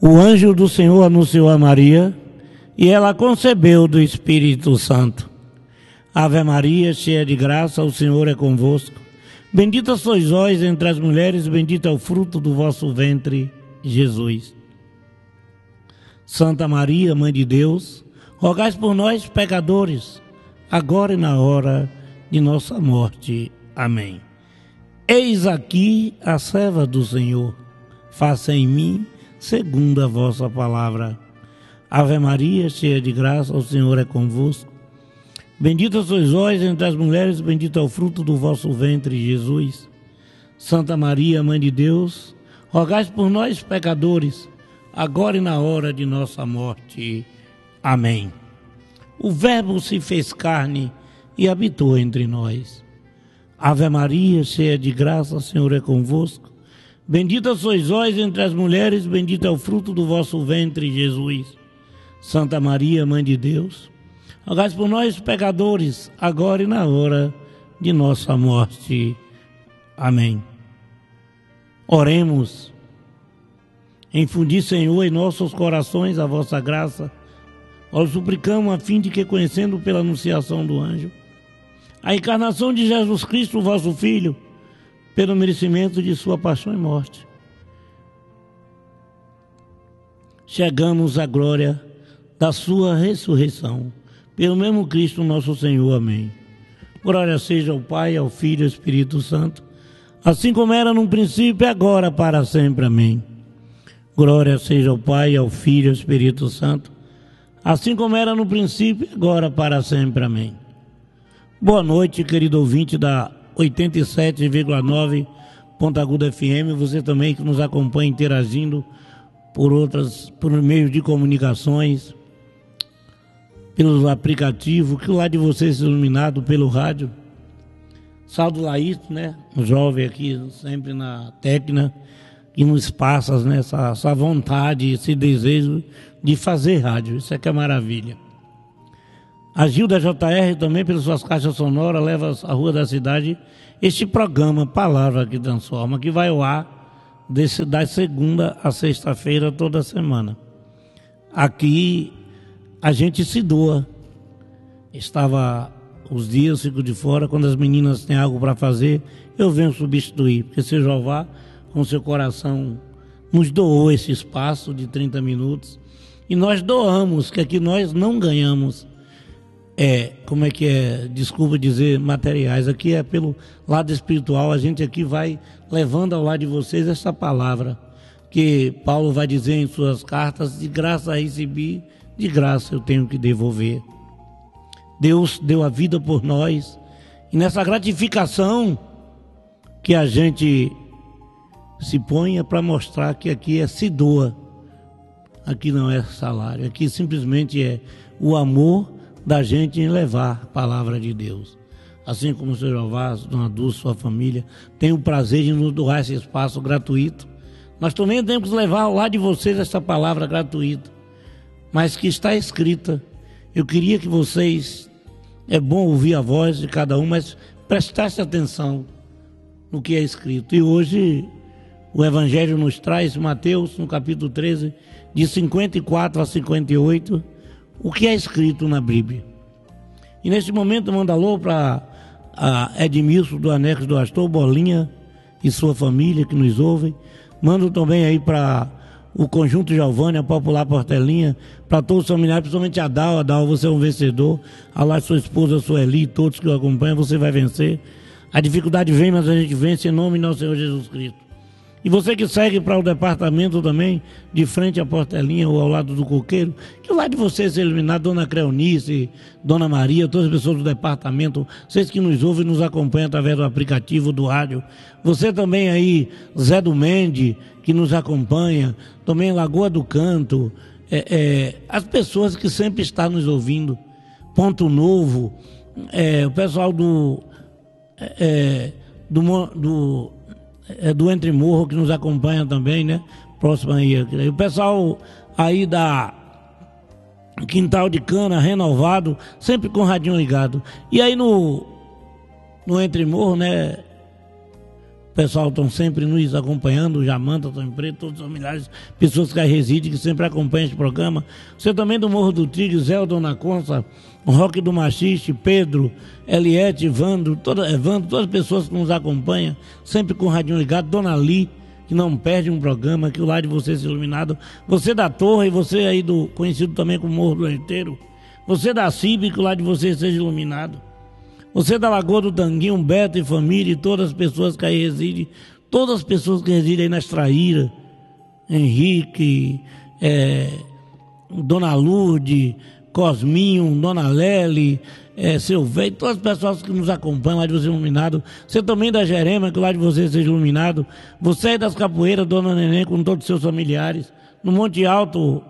O anjo do Senhor anunciou a Maria, e ela concebeu do Espírito Santo. Ave Maria, cheia de graça, o Senhor é convosco. Bendita sois vós entre as mulheres, bendito é o fruto do vosso ventre, Jesus. Santa Maria, Mãe de Deus, rogai por nós, pecadores, agora e na hora de nossa morte. Amém. Eis aqui a serva do Senhor, faça em mim segundo a vossa palavra. Ave Maria, cheia de graça, o Senhor é convosco. Bendita sois vós entre as mulheres, bendito é o fruto do vosso ventre, Jesus. Santa Maria, Mãe de Deus, rogai por nós, pecadores, agora e na hora de nossa morte. Amém. O Verbo se fez carne e habitou entre nós. Ave Maria, cheia de graça, o Senhor é convosco. Bendita sois vós entre as mulheres, bendito é o fruto do vosso ventre, Jesus. Santa Maria, Mãe de Deus, rogai por nós, pecadores, agora e na hora de nossa morte. Amém. Oremos. Infundi, Senhor, em nossos corações a vossa graça. Nós suplicamos a fim de que, conhecendo pela anunciação do anjo a encarnação de Jesus Cristo, vosso Filho, pelo merecimento de sua paixão e morte, chegamos à glória da sua ressurreição. Pelo mesmo Cristo nosso Senhor. Amém. Glória seja ao Pai, ao Filho e ao Espírito Santo, assim como era no princípio e agora para sempre. Amém. Glória seja ao Pai, ao Filho e ao Espírito Santo, assim como era no princípio e agora para sempre. Amém. Boa noite, querido ouvinte da 87,9 Ponta Aguda FM, você também que nos acompanha interagindo por meios de comunicações, pelo aplicativo, que o lar de vocês é iluminado pelo rádio. Saldo Laíto, né? Um jovem aqui, sempre na técnica, que nos passa, né? Essa vontade, esse desejo de fazer rádio. Isso é que é maravilha. A Gilda JR também, pelas suas caixas sonoras, leva à Rua da Cidade este programa Palavra que Transforma, que vai ao ar da segunda a sexta-feira, toda semana. Aqui a gente se doa. Estava os dias, fico de fora, quando as meninas têm algo para fazer, eu venho substituir, porque se Jeová, com seu coração, nos doou esse espaço de 30 minutos, e nós doamos, que aqui nós não ganhamos, desculpa dizer, materiais, aqui é pelo lado espiritual, a gente aqui vai levando ao lado de vocês essa palavra, que Paulo vai dizer em suas cartas: de graça recebi, de graça eu tenho que devolver. Deus deu a vida por nós, e nessa gratificação que a gente se ponha para mostrar que aqui se doa, aqui não é salário, aqui simplesmente é o amor da gente em levar a palavra de Deus. Assim como o Sr. Jeová, Dona Dulce, sua família, tem o prazer de nos doar esse espaço gratuito, nós também temos que levar ao lado de vocês essa palavra gratuita, mas que está escrita. Eu queria que vocês, é bom ouvir a voz de cada um, mas prestasse atenção no que é escrito. E hoje o Evangelho nos traz, Mateus, no capítulo 13, de 54 a 58, o que é escrito na Bíblia. E nesse momento eu mando alô para Edmilson do Anexo do Astor, Bolinha e sua família que nos ouvem. Mando também aí para o Conjunto Giovanni, a Popular Portelinha, para todos os familiares, principalmente a Dal, você é um vencedor. Alá, sua esposa, sua Eli, todos que o acompanham, você vai vencer. A dificuldade vem, mas a gente vence em nome do nosso Senhor Jesus Cristo. E você que segue para o departamento também, de frente à Portelinha ou ao lado do Coqueiro, que o lado de vocês é iluminado, Dona Creonice, Dona Maria, todas as pessoas do departamento, vocês que nos ouvem e nos acompanham através do aplicativo, do rádio. Você também aí, Zé do Mende, que nos acompanha, também Lagoa do Canto, as pessoas que sempre estão nos ouvindo, Ponto Novo, o pessoal do Entre Morro que nos acompanha também, né? Próximo aí. O pessoal aí da Quintal de Cana, Renovado, sempre com o radinho ligado. E aí no Entre Morro, né? O pessoal estão sempre nos acompanhando, o Jamanta, o Tony Preto, todos os milhares de pessoas que aí residem, que sempre acompanham esse programa. Você também do Morro do Tigre, Zé, Dona Concha, o Roque do Machiste, Pedro, Eliette, Evandro, todas as pessoas que nos acompanham, sempre com o radinho ligado, Dona Li, que não perde um programa, que o lar de vocês seja iluminado. Você da Torre, você aí conhecido também como Morro do Leiteiro, você da CIB, que o lar de vocês seja iluminado. Você da Lagoa do Tanguinho, Beto e família, e todas as pessoas que aí residem, todas as pessoas que residem aí na Extraíra, Henrique, Dona Lourdes, Cosminho, Dona Lely, seu velho, todas as pessoas que nos acompanham lá de vocês iluminado. Você também da Jerema, que lá de vocês seja iluminado. Você aí das Capoeiras, Dona Neném, com todos os seus familiares. No Monte Alto,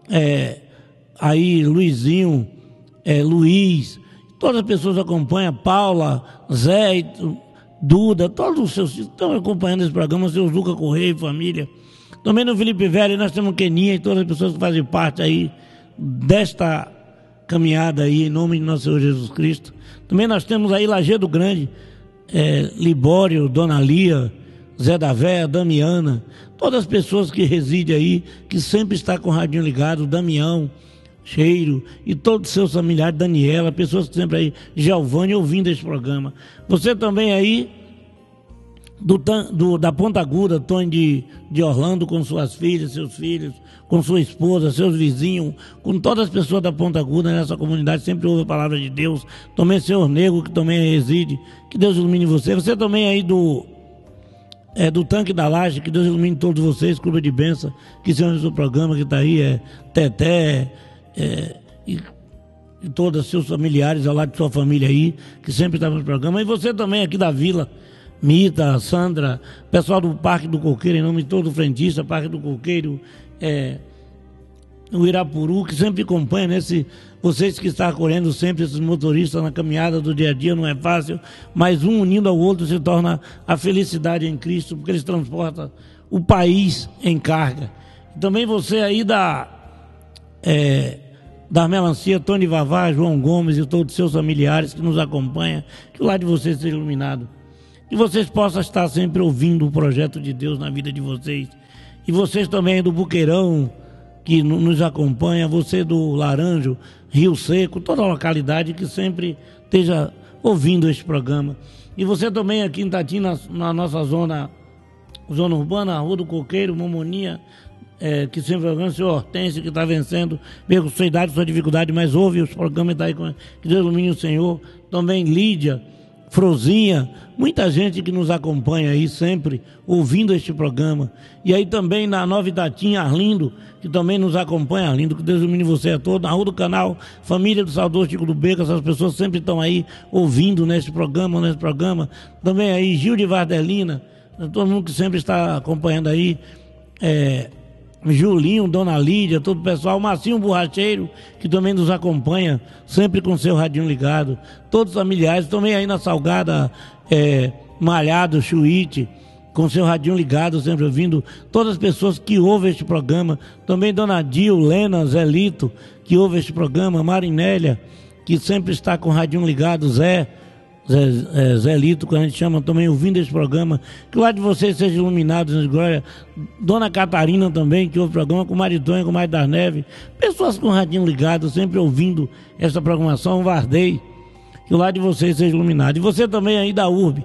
aí Luizinho, Luiz, todas as pessoas acompanham, Paula, Zé, Duda, todos os seus filhos estão acompanhando esse programa, seus Luca Correia e família. Também no Felipe Velho, nós temos Keninha e todas as pessoas que fazem parte aí desta caminhada aí, em nome de nosso Senhor Jesus Cristo. Também nós temos aí Lajeado Grande, Libório, Dona Lia, Zé da Véia, Damiana, todas as pessoas que residem aí, que sempre está com o radinho ligado, Damião, Cheiro e todos os seus familiares, Daniela, pessoas que sempre aí, Giovanni, ouvindo esse programa. Você também aí, da Ponta Aguda, Tony de Orlando, com suas filhas, seus filhos, com sua esposa, seus vizinhos, com todas as pessoas da Ponta Aguda nessa comunidade, sempre ouve a palavra de Deus. Também Senhor Negro, que também reside, que Deus ilumine você. Você também aí do Tanque da Laje, que Deus ilumine todos vocês, Clube de Bênção, que são o programa que está aí, Teté, e todos os seus familiares ao lado de sua família aí, que sempre está no programa. E você também aqui da Vila, Mita, Sandra, pessoal do Parque do Coqueiro, em nome de todo o frentista, Parque do Coqueiro, o Irapuru, que sempre acompanha, vocês que estão acolhendo sempre esses motoristas na caminhada do dia a dia, não é fácil, mas um unindo ao outro se torna a felicidade em Cristo, porque eles transportam o país em carga. Também você aí da Melancia, Tony Vavá, João Gomes e todos os seus familiares que nos acompanham, que o lar de vocês seja iluminado. Que vocês possam estar sempre ouvindo o projeto de Deus na vida de vocês. E vocês também do Buqueirão, que nos acompanha, você do Laranjo, Rio Seco, toda a localidade que sempre esteja ouvindo este programa. E você também aqui em Tati, na nossa zona urbana, Rua do Coqueiro, Momoninha, que sempre ouve, o senhor Hortêncio, que está vencendo, mesmo com sua idade, sua dificuldade, mas ouve os programas, tá aí, que Deus ilumine o Senhor. Também Lídia, Frozinha, muita gente que nos acompanha aí sempre, ouvindo este programa. E aí também na Nova Itatinha, Arlindo, que também nos acompanha, Arlindo, que Deus ilumine você a todos. Na Rua do Canal, família do saudoso Chico do Beco, essas pessoas sempre estão aí ouvindo nesse programa. Também aí Gil de Vardelina, todo mundo que sempre está acompanhando aí, Julinho, Dona Lídia, todo o pessoal, Marcinho Borracheiro, que também nos acompanha, sempre com seu radinho ligado, todos os familiares, também aí na Salgada, Malhado, Chuíte, com seu radinho ligado, sempre ouvindo, todas as pessoas que ouvem este programa, também Dona Dil, Lena, Zelito, que ouve este programa, Marinélia, que sempre está com o radinho ligado, Zé Lito, que a gente chama também, ouvindo esse programa, que lá de vocês seja iluminado, de glória. Dona Catarina também, que ouve o programa, com Maritonha, com Mário das Neves, pessoas com o radinho ligado, sempre ouvindo essa programação, Vardei, que lá de vocês seja iluminado. E você também aí da URB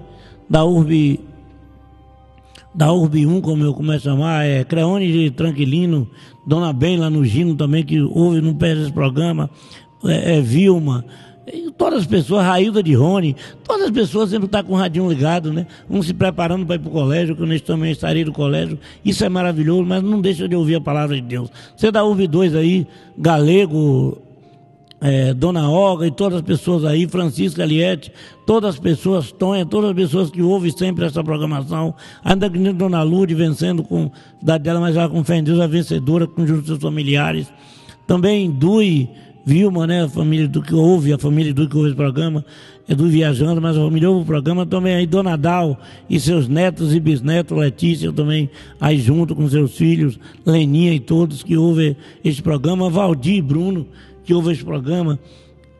1, como eu começo a chamar, Creone de Tranquilino, Dona Ben lá no Gino também, que ouve, não perde esse programa, Vilma, todas as pessoas, Railda de Rony, todas as pessoas sempre estão com o radinho ligado, né? Um se preparando para ir para o colégio, que eu também estarei no colégio. Isso é maravilhoso, mas não deixa de ouvir a palavra de Deus. Você da UV 2 aí, Galego, Dona Olga e todas as pessoas aí, Francisca Eliette, todas as pessoas, Tonha, todas as pessoas que ouvem sempre essa programação, ainda que Dona Lourdes vencendo com a cidade dela, mas ela com fé em Deus, a vencedora, com os seus familiares. Também Dui, Vilma, né, a família do que ouve, esse programa, do Viajando, mas a família ouve o programa, também aí Dona Dal e seus netos e bisnetos, Letícia também aí junto com seus filhos, Leninha e todos que ouvem este programa, Valdir e Bruno, que ouve este programa,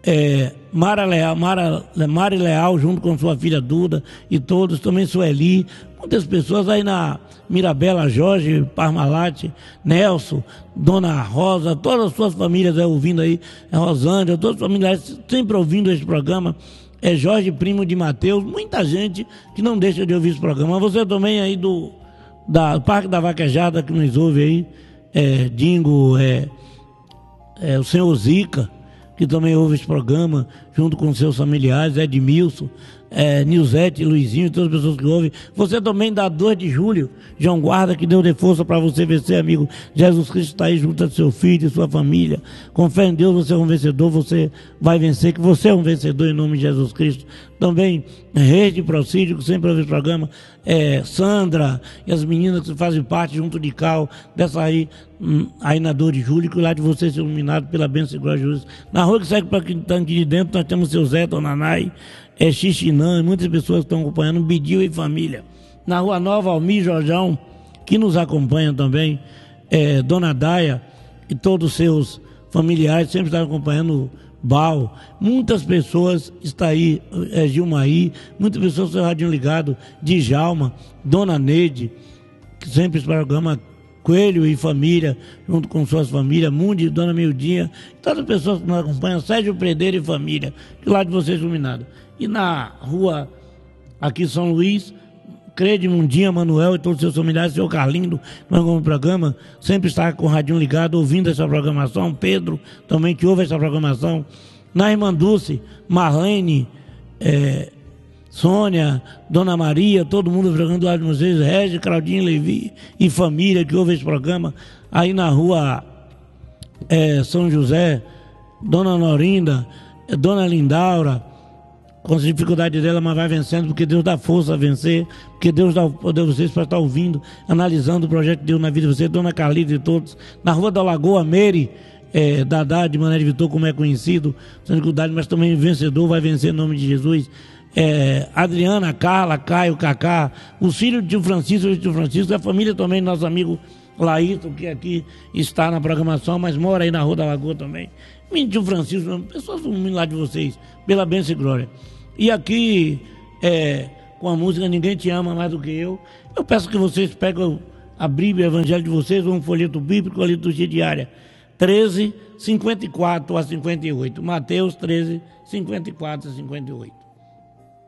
Mari Leal, junto com sua filha Duda e todos, também Sueli, muitas pessoas aí na Mirabela, Jorge, Parmalat, Nelson, Dona Rosa, todas as suas famílias ouvindo aí, Rosângela, todos os familiares sempre ouvindo esse programa, Jorge, primo de Mateus, muita gente que não deixa de ouvir esse programa. Você também aí do Parque da Vaquejada que nos ouve aí, Dingo, o senhor Zica, que também ouve esse programa, junto com seus familiares, Edmilson, Nilzete, Luizinho, todas as pessoas que ouvem. Você também dá 2 de julho, João Guarda, que deu de força para você vencer, amigo. Jesus Cristo está aí junto a seu filho e sua família. Com fé em Deus, você é um vencedor, você vai vencer, que você é um vencedor em nome de Jesus Cristo. Também, Reis de Procídio, que sempre ouve esse programa, Sandra e as meninas que fazem parte junto de Cal, dessa aí na 2 de julho, que lá de vocês ser iluminado pela bênção e glória de Jesus. Na rua que segue para quem está aqui de dentro, nós temos o seu Zé, Tonanai, Xixinã, muitas pessoas que estão acompanhando, Bidil e família. Na Rua Nova, Almir Jorjão, que nos acompanha também, Dona Daia e todos os seus familiares sempre estão acompanhando, Bal. Muitas pessoas estão aí, Gilmaí, muitas pessoas estão radinho ligado, Djalma, Dona Neide, que sempre esse programa, Coelho e família, junto com suas famílias, Mundi, Dona Mildinha, todas as pessoas que nos acompanham, Sérgio Predeiro e família, que lá de vocês iluminado. E na rua, aqui São Luís, Crede, Mundinha, Manuel e todos os seus familiares, seu Carlindo, no programa, sempre está com o radinho ligado, ouvindo essa programação, Pedro também que ouve essa programação, na Irmã Dulce, Marlene, Sônia, Dona Maria, todo mundo jogando do lado de vocês, Regi, Claudinho, Levi e família que ouve esse programa, aí na rua São José, Dona Norinda, Dona Lindaura, com as dificuldades dela, mas vai vencendo, porque Deus dá força a vencer, porque Deus dá o poder a vocês para estar ouvindo, analisando o projeto de Deus na vida de vocês, Dona Carlita e todos, na Rua da Lagoa, Meire, Dadá de Mané de Vitor, como é conhecido, sem dificuldade, mas também vencedor, vai vencer em nome de Jesus. Adriana, Carla, Caio, Cacá, os filhos do tio Francisco, a família também, nosso amigo Laíto, que aqui está na programação, mas mora aí na Rua da Lagoa também. Menino tio Francisco, pessoas do lá de vocês, pela bênção e glória. E aqui, com a música Ninguém Te Ama Mais Do Que Eu peço que vocês peguem a Bíblia, o Evangelho de vocês, um folheto bíblico, a liturgia diária, 13, 54 a 58. Mateus 13, 54 a 58.